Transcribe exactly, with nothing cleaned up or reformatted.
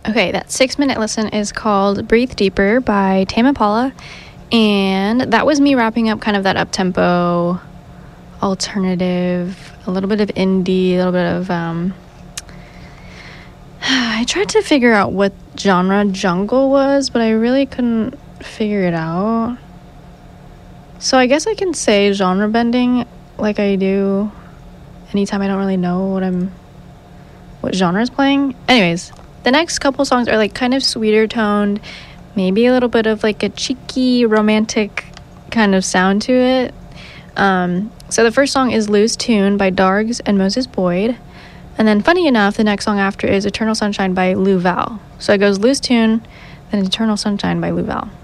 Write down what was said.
Okay, that six minute listen is called Breathe Deeper by Tame Impala. And that was me wrapping up kind of that up-tempo, alternative, a little bit of indie, a little bit of, um, I tried to figure out what genre jungle was, but I really couldn't figure it out. So I guess I can say genre bending like I do anytime I don't really know what I'm, what genre is playing. Anyways, the next couple songs are like kind of sweeter toned, maybe a little bit of like a cheeky romantic kind of sound to it. Um, so the first song is Loose Tune by Dargs and Moses Boyd. And then funny enough, the next song after is Eternal Sunshine by Lou Val. So it goes Loose Tune, then Eternal Sunshine by Lou Val.